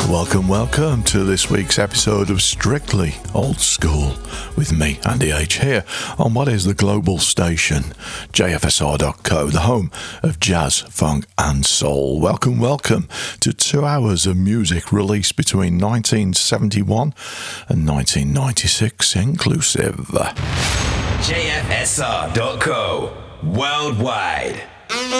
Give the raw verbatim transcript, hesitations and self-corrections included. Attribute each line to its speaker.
Speaker 1: Welcome, welcome to this week's episode of Strictly Old School with me, Andy H, here on what is the global station, J F S R dot co, the home of jazz, funk and soul. Welcome, welcome to two hours of music released between nineteen seventy-one and nineteen ninety-six inclusive.
Speaker 2: J F S R dot co, worldwide.